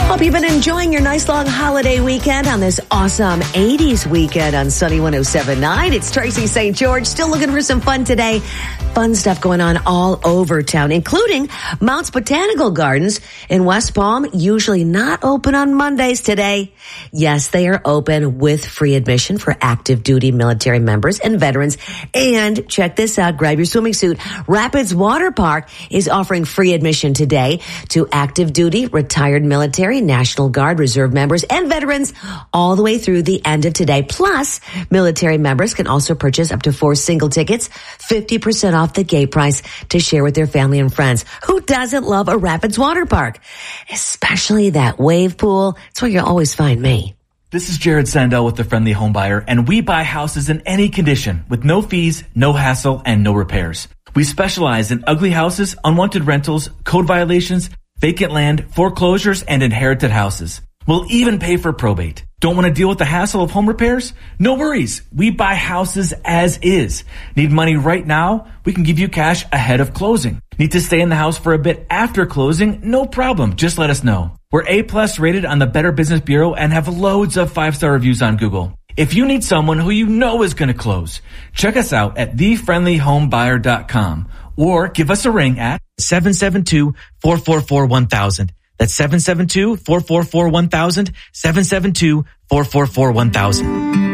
Hope you've been enjoying your nice long holiday weekend on this awesome 80s weekend on Sunny 107.9. It's Tracy St. George, still looking for some fun today. Fun stuff going on all over town, including Mounts Botanical Gardens in West Palm, usually not open on Mondays today. Yes, they are open with free admission for active duty military members and veterans. And check this out, grab your swimming suit. Rapids Water Park is offering free admission today to active duty, retired military, National Guard, reserve members, and veterans all the way through the end of today. Plus, military members can also purchase up to 4 single tickets, 50% off the gate price to share with their family and friends. Who doesn't love a Rapids Water Park? Especially that wave pool. It's where you'll always find me. This is Jared Sandell with The Friendly Home Buyer, and we buy houses in any condition with no fees, no hassle, and no repairs. We specialize in ugly houses, unwanted rentals, code violations, vacant land, foreclosures, and inherited houses. We'll even pay for probate. Don't want to deal with the hassle of home repairs? No worries. We buy houses as is. Need money right now? We can give you cash ahead of closing. Need to stay in the house for a bit after closing? No problem. Just let us know. We're A+ rated on the Better Business Bureau and have loads of 5-star reviews on Google. If you need someone who you know is going to close, check us out at thefriendlyhomebuyer.com or give us a ring at 772-444-1000. That's 772-444-1000, 772-444-1000.